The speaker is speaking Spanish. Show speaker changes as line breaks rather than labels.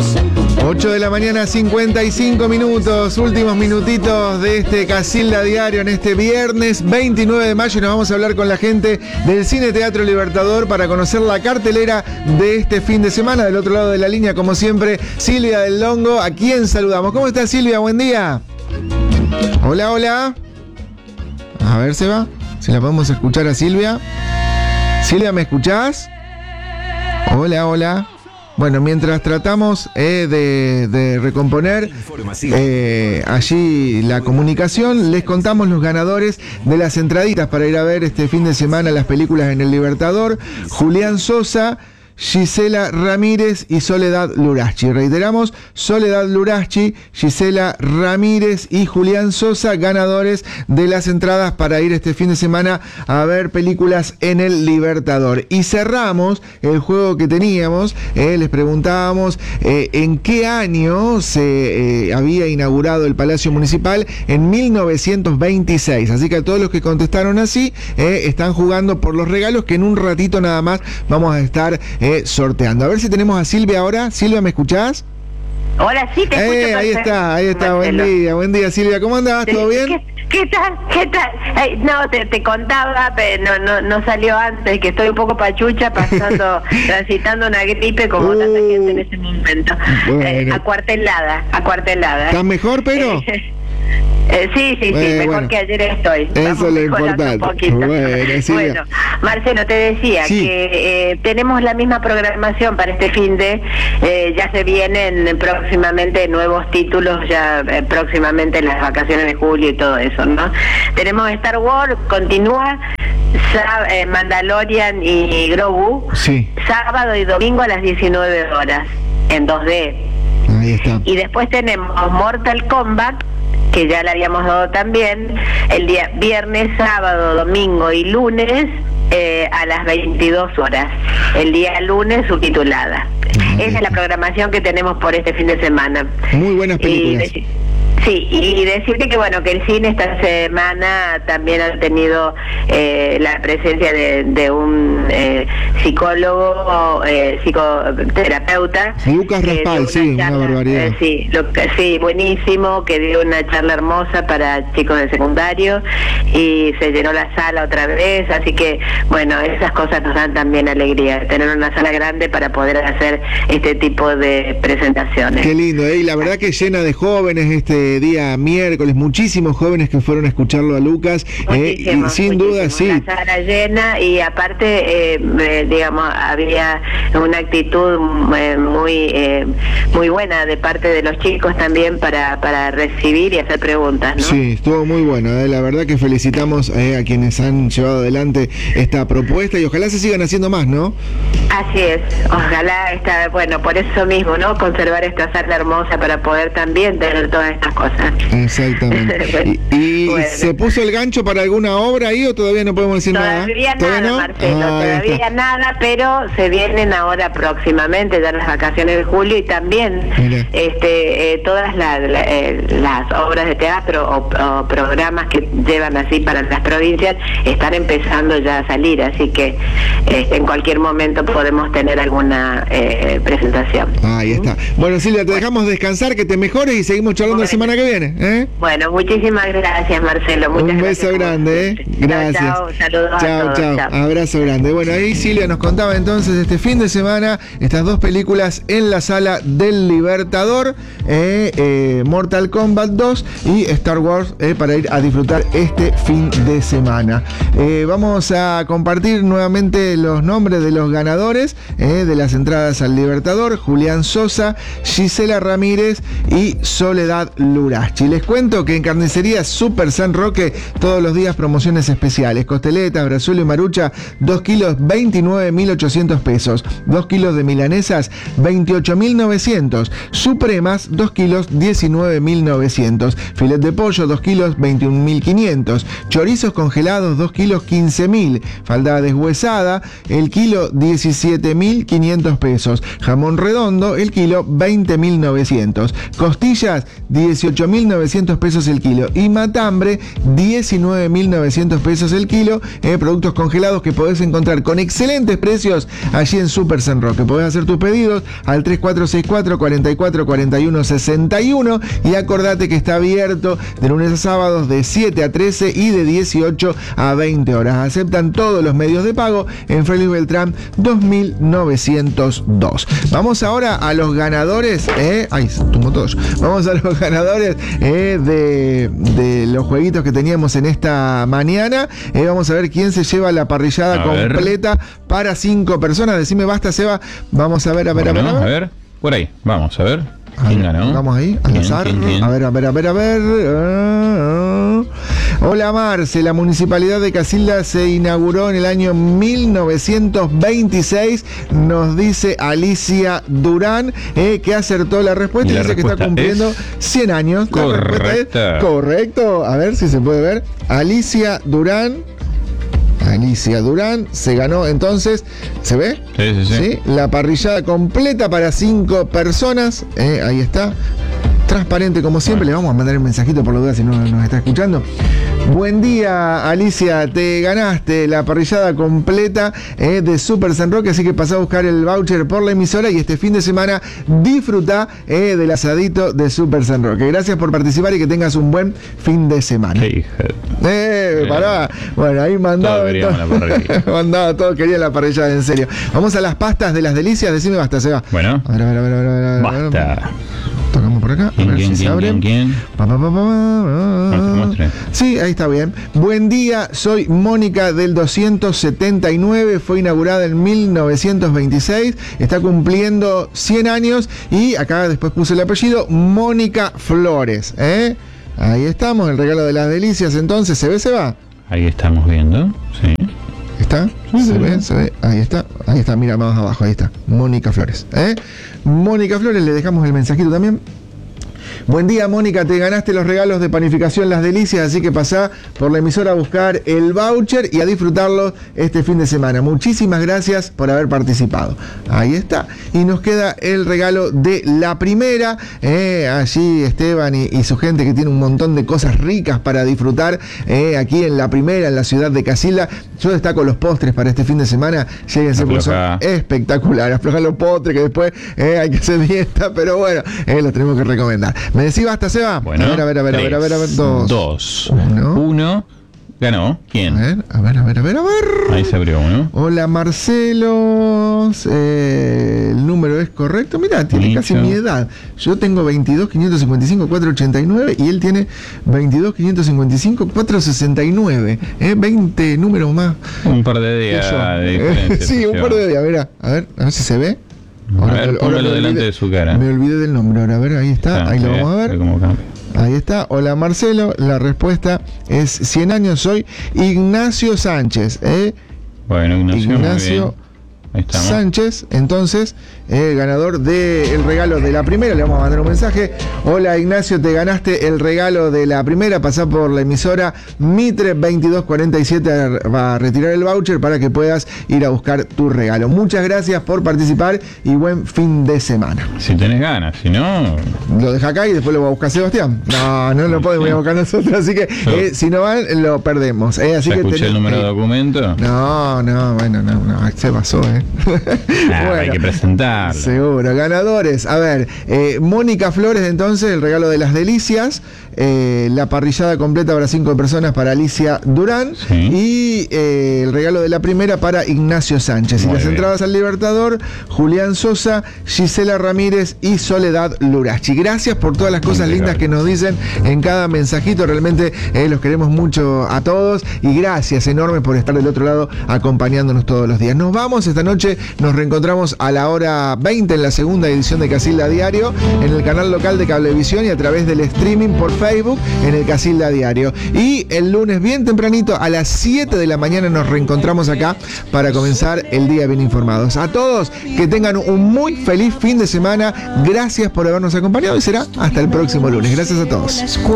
8 de la mañana, 55 minutos, últimos minutitos de este Casilda Diario en este viernes 29 de mayo. Nos vamos a hablar con la gente del Cine Teatro Libertador para conocer la cartelera de este fin de semana. Del otro lado de la línea, como siempre, Silvia del Longo, a quien saludamos. ¿Cómo está, Silvia? Buen día. Hola, hola. A ver, Seba, si la podemos escuchar a Silvia. Silvia, ¿me escuchás? Hola, hola. Bueno, mientras tratamos de recomponer allí la comunicación, les contamos los ganadores de las entraditas para ir a ver este fin de semana las películas en el Libertador. Julián Sosa, Gisela Ramírez y Soledad Luraschi. Reiteramos, Soledad Luraschi, Gisela Ramírez y Julián Sosa, ganadores de las entradas para ir este fin de semana a ver películas en el Libertador. Y cerramos el juego que teníamos, les preguntábamos en qué año se había inaugurado el Palacio Municipal. En 1926. Así que a todos los que contestaron así, están jugando por los regalos que en un ratito nada más vamos a estar sorteando. A ver si tenemos a Silvia ahora. Silvia, ¿me escuchás?
Hola, sí, te escucho.
Ahí está, buen día, Silvia. ¿Cómo andás? ¿Todo bien?
¿Qué tal? No, te contaba, pero no salió antes, que estoy un poco pachucha, transitando una gripe como tanta gente en ese momento. Bueno. Acuartelada.
¿Estás mejor, pero?
Sí, mejor que ayer estoy.
Eso es lo importante.
Bueno, Marcelo, te decía que tenemos la misma programación para este fin de, ya se vienen próximamente nuevos títulos, ya próximamente las vacaciones de julio y todo eso, ¿no? Tenemos Star Wars, continúa, Mandalorian y Grogu, sábado y domingo a las 19 horas, en 2D.
Ahí está.
Y después tenemos Mortal Kombat, que ya le habíamos dado también, el día viernes, sábado, domingo y lunes a las 22 horas. El día lunes subtitulada. Esa es la programación que tenemos por este fin de semana.
Muy buenas películas.
Y decirte que bueno, que el cine esta semana también ha tenido la presencia de un psicólogo, psicoterapeuta.
Lucas Raspal, una barbaridad.
Buenísimo, que dio una charla hermosa para chicos de secundario y se llenó la sala otra vez, así que bueno, esas cosas nos dan también alegría, tener una sala grande para poder hacer este tipo de presentaciones.
Qué lindo, y la verdad que llena de jóvenes este día miércoles, muchísimos jóvenes que fueron a escucharlo a Lucas, y sin duda, sí.
La sala llena y aparte, digamos, había una actitud muy buena de parte de los chicos también para recibir y hacer preguntas, ¿no?
Sí, estuvo muy bueno, la verdad que felicitamos a quienes han llevado adelante esta propuesta y ojalá se sigan haciendo más, ¿no?
Así es, ojalá, por eso mismo, ¿no? Conservar esta sala hermosa para poder también tener todas estas cosas.
Exactamente. ¿Y bueno, se puso el gancho para alguna obra ahí o todavía no podemos decir nada?
¿Todavía nada, Marcelo, todavía nada, pero se vienen ahora próximamente, ya las vacaciones de julio, y también todas las obras de teatro o programas que llevan así para las provincias están empezando ya a salir, así que en cualquier momento podemos tener alguna presentación.
Ahí está. Bueno, Silvia, te dejamos descansar, que te mejores y seguimos charlando la semana que viene.
Bueno, muchísimas gracias, Marcelo.
Un beso grande, Gracias.
Chao, saludos a todos.
Chao. Abrazo grande. Bueno, ahí Silvia nos contaba entonces este fin de semana estas dos películas en la sala del Libertador, Mortal Kombat 2 y Star Wars, para ir a disfrutar este fin de semana. Vamos a compartir nuevamente los nombres de los ganadores de las entradas al Libertador: Julián Sosa, Gisela Ramírez y Soledad Luraschi. Les cuento que en Carnicería Super San Roque todos los días promociones especiales: costeletas, brazuelo y marucha, 2 kilos 29.800 pesos, 2 kilos de milanesas 28.900, supremas 2 kilos 19.900, filet de pollo 2 kilos 21.500, chorizos congelados 2 kilos 15.000, falda deshuesada el kilo 17.500 pesos, jamón redondo el kilo 20.900, costillas 18 18.900 pesos el kilo. Y matambre, 19.900 pesos el kilo. Productos congelados que podés encontrar con excelentes precios allí en Super San Roque. Podés hacer tus pedidos al 3464 44 41 61 y acordate que está abierto de lunes a sábados de 7 a 13 y de 18 a 20 horas. Aceptan todos los medios de pago en Fray Luis Beltrán 2902. Vamos ahora a los ganadores. Vamos a los ganadores de los jueguitos que teníamos en esta mañana. Vamos a ver quién se lleva la parrillada completa para 5 personas. Decime basta, Seba. Vamos a ver, a ver.
Por ahí, vamos a ver. ¿Quién ganó?
Vamos ahí, al azar.
¿Quién?
A ver. Hola Marce, la municipalidad de Casilda se inauguró en el año 1926, nos dice Alicia Durán, que acertó la respuesta y dice que está cumpliendo 100 años. Correcto. A ver si se puede ver. Alicia Durán se ganó entonces, ¿se ve? Sí. La parrillada completa para 5 personas, ahí está, transparente como siempre. Le vamos a mandar un mensajito por la duda si no nos está escuchando. Buen día, Alicia, te ganaste la parrillada completa de Super San Roque, así que pasá a buscar el voucher por la emisora y este fin de semana disfruta del asadito de Super San Roque. Gracias por participar y que tengas un buen fin de semana. Pará. Bueno, ahí mandado todos querían la parrillada, en serio. Vamos a las pastas de las delicias, decime basta, Seba.
Bueno.
A ver.
Basta.
Tocamos por acá, a ver si se abre.
¿Quién?
Muestre. Sí, ahí está bien. Buen día, soy Mónica del 279, fue inaugurada en 1926, está cumpliendo 100 años y acá después puse el apellido, Mónica Flores. Ahí estamos, el regalo de las delicias, entonces, ¿se ve, se va?
Ahí estamos viendo, sí.
¿Está? ¿Se ve? Ahí está, mira más abajo, ahí está. Mónica Flores. Mónica Flores, le dejamos el mensajito también. Buen día, Mónica, te ganaste los regalos de Panificación Las Delicias, así que pasá por la emisora a buscar el voucher y a disfrutarlo este fin de semana. Muchísimas gracias por haber participado. Ahí está. Y nos queda el regalo de la primera. Allí Esteban y su gente que tiene un montón de cosas ricas para disfrutar aquí en la primera, en la ciudad de Casilda. Yo destaco los postres para este fin de semana. Lléguense porque son espectaculares. Aflojar los postres que después hay que hacer dieta, pero bueno, los tenemos que recomendar. ¿Me decís basta, Seba?
Bueno,
a ver.
2. 1. Ganó. ¿Quién?
A ver.
Ahí se abrió uno.
Hola, Marcelo. El número es correcto. Mirá, tiene casi mi edad. Yo tengo 22.555, 489 y él tiene 22.555, 469. 20 números más.
Un par de días de diferencia.
Sí, un par de días. Mirá, a ver si se ve.
Póngalo delante de su cara.
Me olvidé del nombre. Ahora, a ver, ahí está. Ahí lo vamos a ver. Ahí está. Hola, Marcelo. La respuesta es 100 años. Soy Ignacio Sánchez.
Bueno, Ignacio
Sánchez, entonces, ganador del regalo de la primera. Le vamos a mandar un mensaje. Hola, Ignacio, te ganaste el regalo de la primera. Pasá por la emisora Mitre 2247 a retirar el voucher para que puedas ir a buscar tu regalo. Muchas gracias por participar y buen fin de semana.
Si tenés ganas, si no...
Lo deja acá y después lo va a buscar Sebastián. No lo podemos ir a buscar nosotros, así que si no van, lo perdemos. Así
¿Ya
que
escuché el número de documento?
No, se pasó,
bueno, hay que presentarlo.
Seguro, ganadores. A ver, Mónica Flores, entonces, el regalo de las delicias. La parrillada completa para 5 personas para Alicia Durán.
Sí.
Y el regalo de la primera para Ignacio Sánchez.
Muy
y las
bien.
entradas al Libertador, Julián Sosa, Gisela Ramírez y Soledad Lurachi. Gracias por todas las cosas lindas que nos dicen en cada mensajito. Realmente los queremos mucho a todos. Y gracias enormes por estar del otro lado acompañándonos todos los días. Nos vamos esta noche. Nos reencontramos a la hora 20 en la segunda edición de Casilda Diario, en el canal local de Cablevisión y a través del streaming por Facebook en el Casilda Diario. Y el lunes bien tempranito a las 7 de la mañana nos reencontramos acá para comenzar el día bien informados. A todos, que tengan un muy feliz fin de semana. Gracias por habernos acompañado y será hasta el próximo lunes. Gracias a todos.